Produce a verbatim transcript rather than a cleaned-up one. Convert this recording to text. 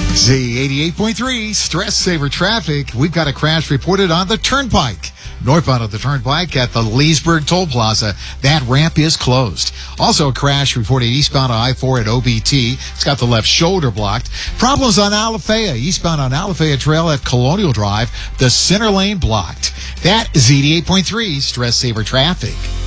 Z eighty-eight point three, Stress Saver Traffic. We've got a crash reported on the Turnpike. Northbound of the Turnpike at the Leesburg Toll Plaza. That ramp is closed. Also a crash reported eastbound on I four at O B T. It's got the left shoulder blocked. Problems on Alafaya. Eastbound on Alafaya Trail at Colonial Drive. The center lane blocked. That is Z eighty-eight point three, Stress Saver Traffic.